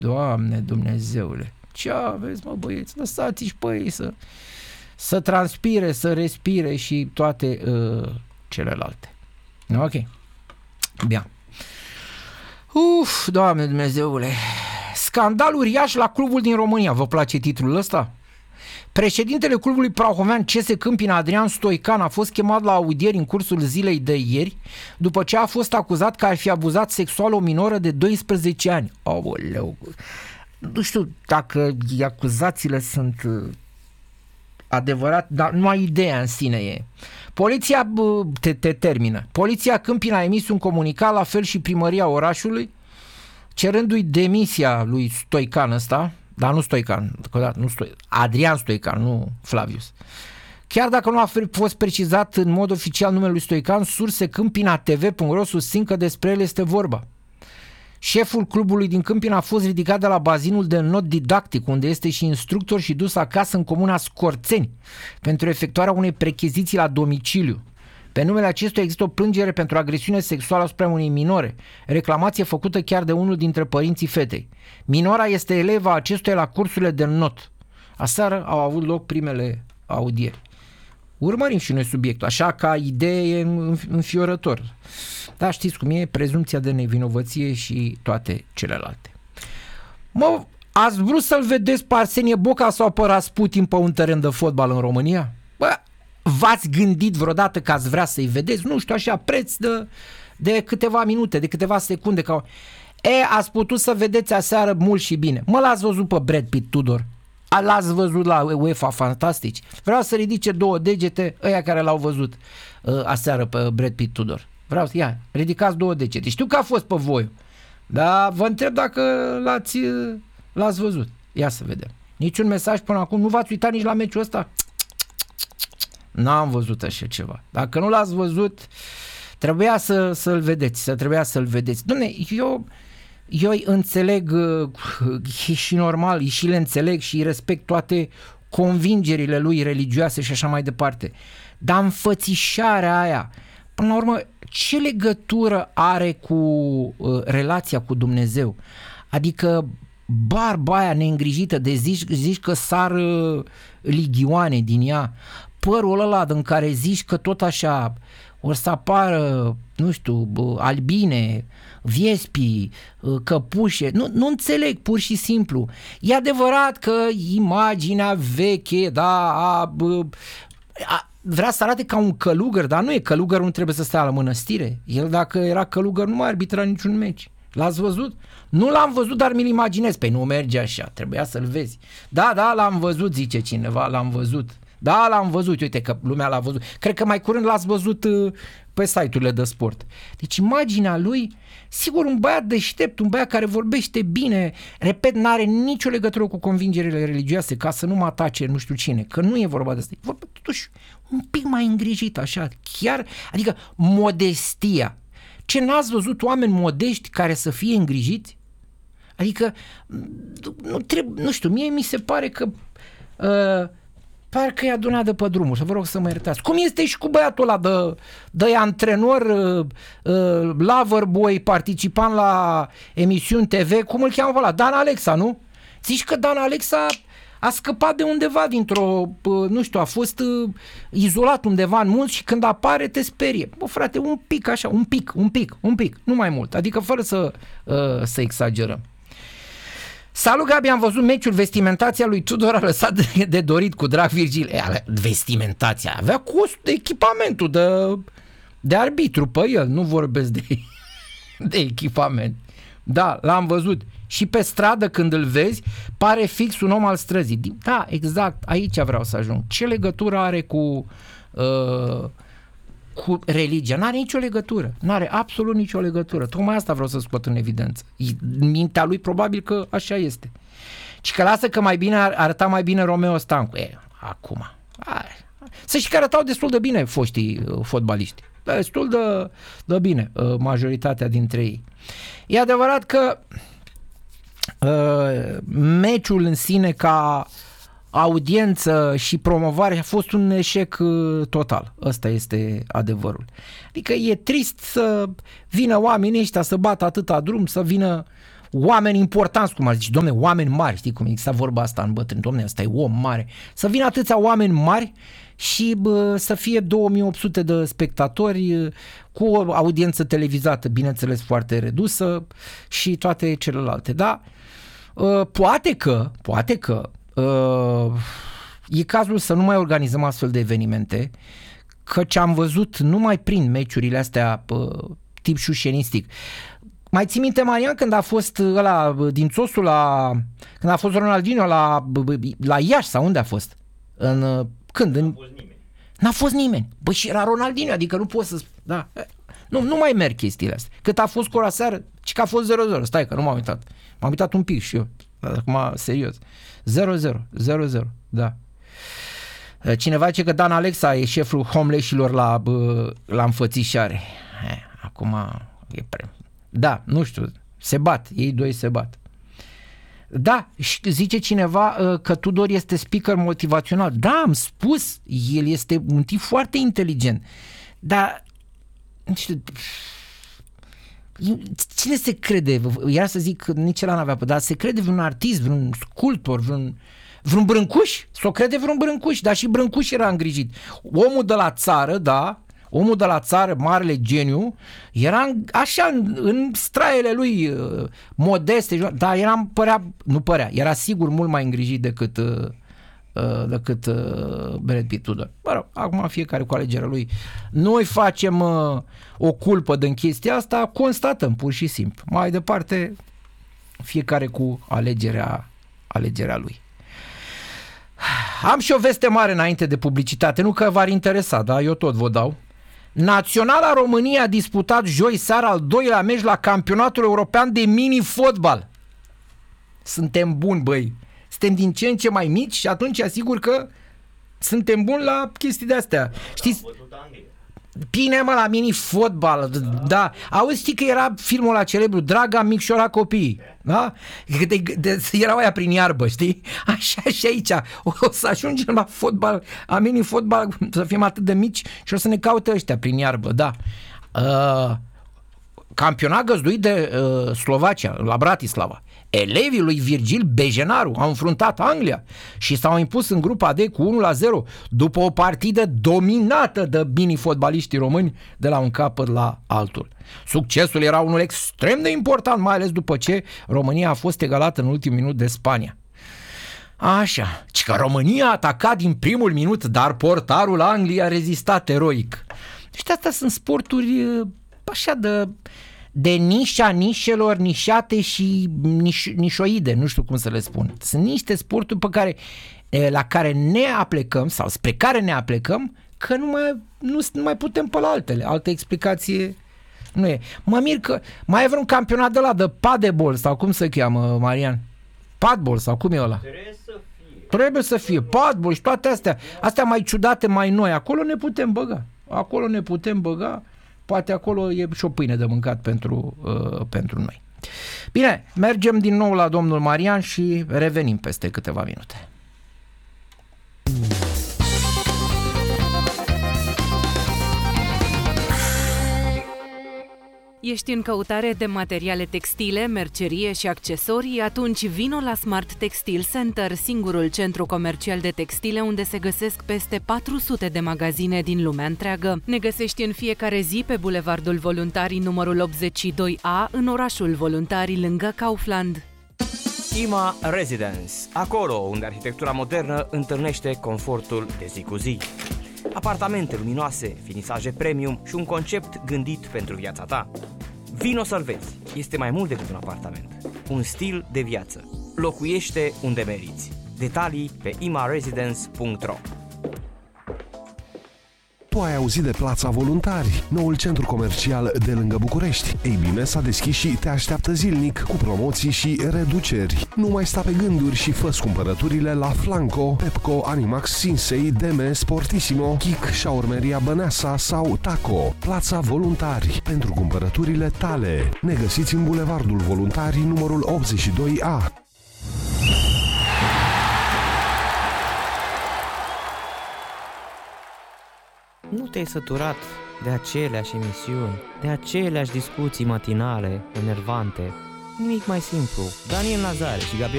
Doamne Dumnezeule, ce aveți, mă băieți, lăsați-și pe ei să transpire, să respire și toate celelalte. Ok. Bine. Doamne Dumnezeule. Scandal uriaș la clubul din România. Vă place titlul ăsta? Președintele clubului prahovean CS Câmpina, Adrian Stoican, a fost chemat la audieri în cursul zilei de ieri, după ce a fost acuzat că ar fi abuzat sexual o minoră de 12 ani. Aoleu. Nu știu dacă acuzațiile sunt adevărat, dar numai ideea în sine e. Poliția te termină. Poliția Câmpina a emis un comunicat, la fel și primăria orașului, cerându-i demisia lui Stoican ăsta, dar nu Stoican, Adrian Stoican, nu Flavius. Chiar dacă nu a fost precizat în mod oficial numele lui Stoican, surse Câmpina TV.ro susțin că despre el este vorba. Șeful clubului din Câmpina a fost ridicat de la bazinul de not didactic, unde este și instructor, și dus acasă în comuna Scorțeni pentru efectuarea unei percheziții la domiciliu. Pe numele acestuia există o plângere pentru agresiune sexuală asupra unei minore, reclamație făcută chiar de unul dintre părinții fetei. Minora este eleva acestuia la cursurile de not. Aseară au avut loc primele audieri. Urmărim și noi subiectul, așa ca idee înfiorător. Dar știți cum e, prezumția de nevinovăție și toate celelalte. Mă, ați vrut să-l vedeți pe Arsenie Boca sau pe Rasputin pe un teren de fotbal în România? Bă, v-ați gândit vreodată că ați vrea să-i vedeți? Nu știu, așa, preț de câteva minute, de câteva secunde. Ați putut să vedeți aseară mult și bine. Mă, l-ați văzut pe Brad Pitt, Tudor? L-ați văzut la UEFA Fantastici? Vreau să ridice două degete ăia care l-au văzut aseară pe Brad Pitt, Tudor. Vreau să, ia, ridicați două degete. Știu că a fost pe voi, dar vă întreb dacă l-ați văzut. Ia să vedem. Niciun mesaj până acum? Nu v-ați uitat nici la meciul ăsta? N-am văzut așa ceva. Dacă nu l-ați văzut, trebuia să-l vedeți. Dom'le, eu înțeleg, e și normal, și le înțeleg și respect toate convingerile lui religioase și așa mai departe. Dar înfățișarea aia, până la urmă, ce legătură are cu relația cu Dumnezeu? Adică barba aia neîngrijită de zici că sar ligioane din ea, părul ăla în care zici că tot așa o să apară, nu știu, albine, viespii, căpușe, nu înțeleg pur și simplu. E adevărat că imaginea veche, da, vrea să arate ca un călugăr, dar nu e călugăr, nu trebuie să stea la mănăstire. El, dacă era călugăr, nu mai arbitra niciun meci. L-ați văzut? Nu l-am văzut, dar mi-l imaginez. Păi nu merge așa, trebuia să-l vezi. Da, l-am văzut, zice cineva, l-am văzut. Da, l-am văzut, uite că lumea l-a văzut. Cred că mai curând l-ați văzut pe site-urile de sport. Deci imaginea lui, sigur, un băiat deștept, un băiat care vorbește bine, repet, n-are nicio legătură cu convingerile religioase, ca să nu mă atace nu știu cine, că nu e vorba de asta. E vorba totuși un pic mai îngrijit, așa, chiar, adică modestia. Ce, n-ați văzut oameni modești care să fie îngrijiți? Adică, nu știu, mie mi se pare că parcă e adunat de pe drumuri, să vă rog să mă iertați. Cum este și cu băiatul ăla de antrenor, loverboy, participant la emisiuni TV, cum îl cheamă pe ăla? Dan Alexa, nu? Zici că Dan Alexa a scăpat de undeva nu știu, a fost izolat undeva în munți și când apare te sperie. Bă, frate, un pic așa, un pic, nu mai mult, adică fără să exagerăm. Salut, Gabi, am văzut meciul, vestimentația lui Tudor a lăsat de dorit, cu drag, Virgil. Vestimentația, avea cost de echipamentul de arbitru pe el, nu vorbesc de echipament. Da, l-am văzut. Și pe stradă când îl vezi, pare fix un om al străzii. Da, exact, aici vreau să ajung. Ce legătură are cu religia? N-are nicio legătură. N-are absolut nicio legătură. Tocmai asta vreau să scot în evidență. Mintea lui probabil că așa este. Și că lasă că mai bine arăta mai bine Romeo Stancu. Acum. Să știi că arătau destul de bine foștii fotbaliști. Destul de bine majoritatea dintre ei. E adevărat că meciul în sine ca audiență și promovare a fost un eșec total. Ăsta este adevărul. Adică e trist să vină oamenii ăștia să bată atâta drum, să vină oameni importanți, cum ar zice, domne, oameni mari, știi cum exista vorba asta în bătrâni, domne, ăsta e om mare, să vină atâția oameni mari și să fie 2800 de spectatori cu o audiență televizată, bineînțeles, foarte redusă și toate celelalte, da? Poate că e cazul să nu mai organizăm astfel de evenimente, căci am văzut numai prin meciurile astea tip șușenistic. Mai ții minte, Marian, când a fost ăla din Țosul când a fost Ronaldinho la Iași sau unde a fost? Când? N-a fost nimeni. Băi, și era Ronaldinho, adică nu poți să... Da. Nu mai merg chestiile astea. Cât a fost scor aseară, ci că a fost 0-0. Stai că nu m-am uitat. M-am uitat un pic și eu. Dar acum, serios. 0-0. Da. Cineva zice că Dan Alexa e șeful homeless-ilor la înfățișare. Acum e Da, nu știu. Se bat. Ei doi se bat. Da, zice cineva că Tudor este speaker motivațional. Da, am spus, el este un tip foarte inteligent. Dar, nu știu, cine se crede? Era să zic că nici ăla n-avea, dar se crede vreun artist, vreun sculptor, vreun Brâncuș? S-o crede vreun Brâncuș, dar și Brâncuș era îngrijit. Omul de la țară, da, omul de la țară, marele geniu, era așa în straiele lui modeste, dar era sigur mult mai îngrijit decât Brad Pitt Tudor. Mă rog, acum fiecare cu alegerea lui. Noi facem o culpă din chestia asta, constatăm pur și simplu. Mai departe, fiecare cu alegerea lui. Am și o veste mare înainte de publicitate, nu că v-ar interesa, dar eu tot vă dau. Naționala României a disputat joi seara al doilea meci la campionatul european de mini-fotbal. Suntem buni, băi. Suntem din ce în ce mai mici și atunci asigur că suntem buni la chestii de-astea. Știți? Bine, mă, la mini-fotbal, da. Auzi, știi că era filmul ăla celebru, Draga micșora copiii, da? Erau aia prin iarbă, știi? Așa și aici, o să ajungem la fotbal, la mini-fotbal, să fim atât de mici și o să ne caute ăștia prin iarbă, da. Campionat găzduit de Slovacia, la Bratislava. Elevii lui Virgil Bejenaru au înfruntat Anglia și s-au impus în grupa D cu 1-0 după o partidă dominată de mini-fotbaliștii români de la un capăt la altul. Succesul era unul extrem de important, mai ales după ce România a fost egalată în ultimul minut de Spania. Așa, ci că România a atacat din primul minut, dar portarul Angliei a rezistat eroic. Și astea sunt sporturi așa de nișa nișelor, nișate și nișoide, nu știu cum să le spun. Sunt niște sporturi la care ne aplecăm sau spre care ne aplecăm că nu mai putem pe la altele. Altă explicație nu e. Mă mir că mai e vreun campionat de la de padebol sau cum se cheamă, Marian? Padbol sau cum e ăla? Trebuie să fie padbol și toate astea. Astea mai ciudate, mai noi. Acolo ne putem băga. Poate acolo e și o pâine de mâncat pentru noi. Bine, mergem din nou la domnul Marian și revenim peste câteva minute. Ești în căutare de materiale textile, mercerie și accesorii? Atunci vino la Smart Textile Center, singurul centru comercial de textile unde se găsesc peste 400 de magazine din lumea întreagă. Ne găsești în fiecare zi pe Bulevardul Voluntarii numărul 82A, în orașul Voluntarii, lângă Kaufland. IMA Residence, acolo unde arhitectura modernă întâlnește confortul de zi cu zi. Apartamente luminoase, finisaje premium și un concept gândit pentru viața ta. Vino să-l vezi. Este mai mult decât un apartament. Un stil de viață. Locuiește unde meriți. Detalii pe imaresidence.ro. Tu ai auzit de Plața Voluntari, noul centru comercial de lângă București. Ei bine, s-a deschis și te așteaptă zilnic cu promoții și reduceri. Nu mai sta pe gânduri și fă-ți cumpărăturile la Flanco, Pepco, Animax, Sinsei, Deme, Sportissimo, Kik, Șaurmeria Băneasa sau Taco. Plața Voluntari, pentru cumpărăturile tale. Ne găsiți în Bulevardul Voluntarii numărul 82A. Nu te-ai săturat de aceleași emisiuni, de aceleași discuții matinale, enervante? Nimic mai simplu. Daniel Nazare și Gabriel